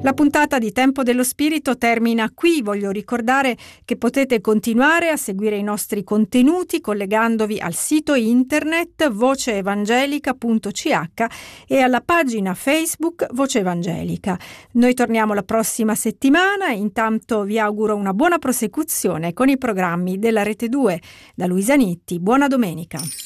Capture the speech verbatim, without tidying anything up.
La puntata di Tempo dello Spirito termina qui. Voglio ricordare che potete continuare a seguire i nostri contenuti collegandovi al sito internet voceevangelica punto c h e alla pagina Facebook Voce Evangelica. Noi torniamo la prossima settimana. Intanto vi auguro una buona prosecuzione con i programmi della Rete due. Da Luisa Nitti, buona domenica.